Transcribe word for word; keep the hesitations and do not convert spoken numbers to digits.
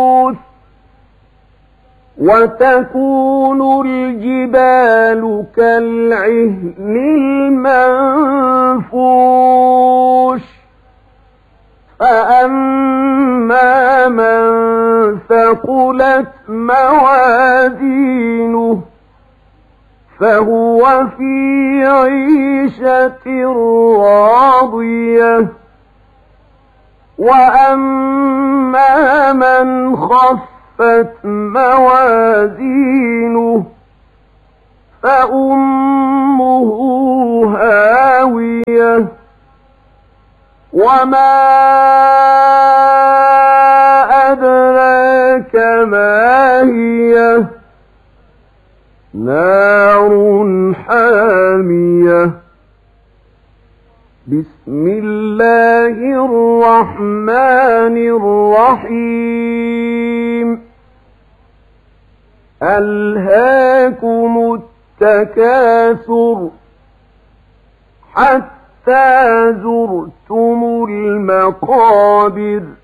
وتكون الجبال كالعهن المنفوش فأما من ثقلت موازينه فهو في عيشة راضية وأما من خفت موازينه فأمه هاوية وما أدراك ما هي نار حامية بسم الله الرحمن الرحيم ألهاكم التكاثر حتى زرتم المقابر